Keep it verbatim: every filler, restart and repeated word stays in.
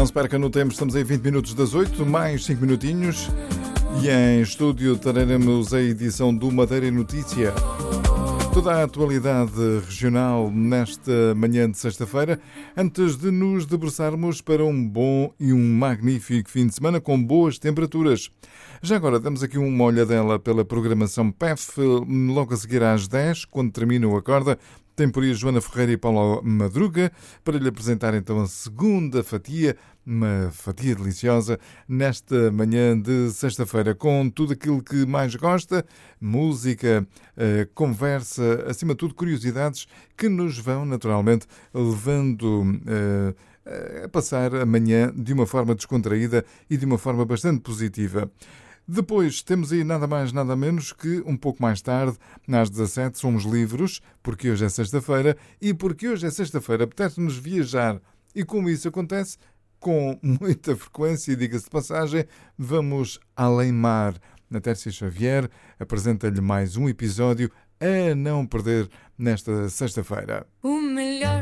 Não se perca no tempo, estamos em vinte minutos das oito, mais cinco minutinhos. E em estúdio teremos a edição do Madeira Notícia. Toda a atualidade regional nesta manhã de sexta-feira, antes de nos debruçarmos para um bom e um magnífico fim de semana com boas temperaturas. Já agora damos aqui uma olhadela pela programação P E F, logo a seguir às dez, quando termina o Acorda. Tem por aí Joana Ferreira e Paulo Madruga para lhe apresentar então a segunda fatia, uma fatia deliciosa, nesta manhã de sexta-feira, com tudo aquilo que mais gosta, música, conversa, acima de tudo curiosidades que nos vão naturalmente levando a passar a manhã de uma forma descontraída e de uma forma bastante positiva. Depois temos aí nada mais, nada menos que um pouco mais tarde, às dezassete, somos livres, porque hoje é sexta-feira e porque hoje é sexta-feira apetece-nos viajar. E como isso acontece, com muita frequência, diga-se de passagem, vamos além mar. A Tércia Xavier apresenta-lhe mais um episódio a não perder nesta sexta-feira. O melhor